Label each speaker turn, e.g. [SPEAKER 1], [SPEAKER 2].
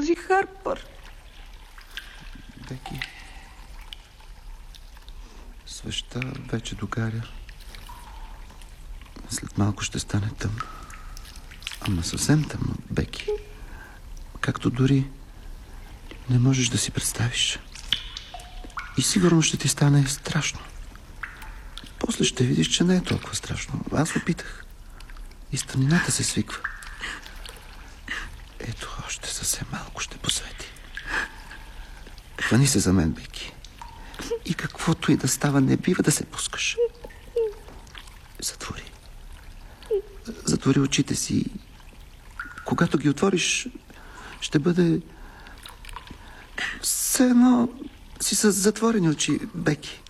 [SPEAKER 1] този Харпър.
[SPEAKER 2] Беки, свещта вече догаря. След малко ще стане тъмно. Ама съвсем тъмно, Беки. Както дори не можеш да си представиш. И сигурно ще ти стане страшно. После ще видиш, че не е толкова страшно. Аз опитах. И стъмнината се свиква. Ето, още съвсем малко ще посвети. Хвани се за мен, Беки. И каквото и да става, не бива да се пускаш. Затвори. Затвори очите си. Когато ги отвориш, ще бъде все едно си с затворени очи, Беки.